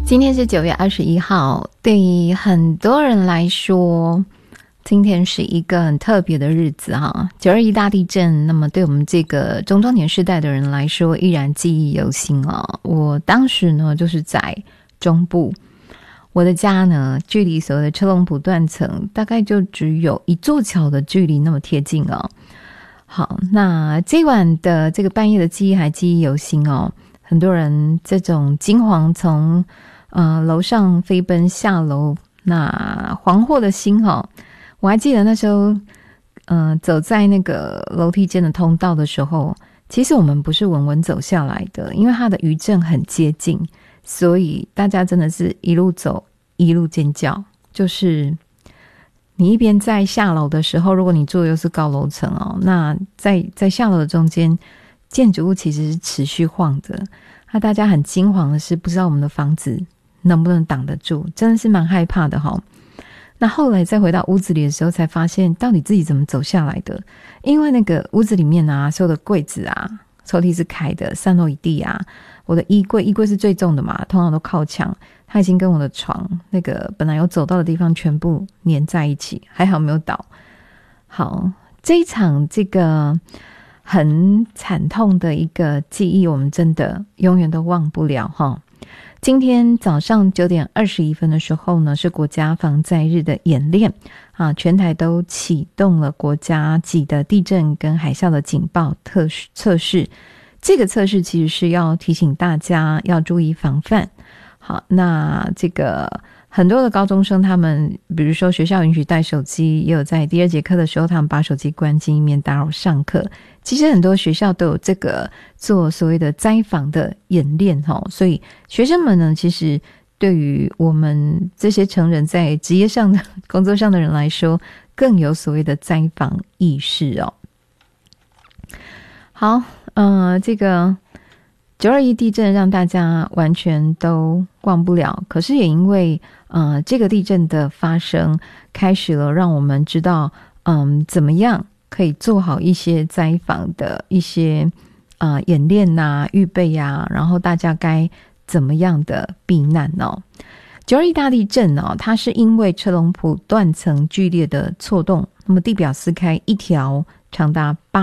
今天是9月21号，对于很多人来说，今天是一个很特别的日子哈。921大地震，那么对我们这个中壮年世代的人来说，依然记忆犹新哦。我当时呢，就是在中部，我的家呢，距离所谓的车龙埔断层，大概就只有一座桥的距离那么贴近哦。好，那这晚的这个半夜的记忆犹新哦。很多人这种惊惶从楼上飞奔下楼，那惶惑的心哦，我还记得那时候走在那个楼梯间的通道的时候，其实我们不是稳稳走下来的，因为它的余震很接近，所以大家真的是一路走一路尖叫。就是你一边在下楼的时候，如果你住的又是高楼层哦，那在下楼的中间，建筑物其实是持续晃的。那大家很惊惶的是，不知道我们的房子能不能挡得住，真的是蛮害怕的齁。那后来再回到屋子里的时候，才发现到底自己怎么走下来的。因为那个屋子里面啊，所有的柜子啊、抽屉是开的，散落一地啊。我的衣柜是最重的嘛，通常都靠墙，它已经跟我的床那个本来有走到的地方全部粘在一起，还好没有倒。好，这一场这个很惨痛的一个记忆，我们真的永远都忘不了齁。今天早上9点21分的时候呢，是国家防灾日的演练啊，全台都启动了国家级的地震跟海啸的警报测试。这个测试其实是要提醒大家要注意防范。好，那这个很多的高中生，他们比如说学校允许带手机，也有在第2节课的时候，他们把手机关机，以免打扰上课。其实很多学校都有这个做所谓的灾防的演练所以学生们呢，其实对于我们这些成人在职业上的工作上的人来说，更有所谓的灾防意识哦。好，这个921地震让大家完全都忘不了，可是也因为这个地震的发生，开始了让我们知道怎么样可以做好一些灾防的一些演练啊、预备啊，然后大家该怎么样的避难哦。921大地震哦，它是因为车龙埔断层剧烈的错动，那么地表撕开一条长达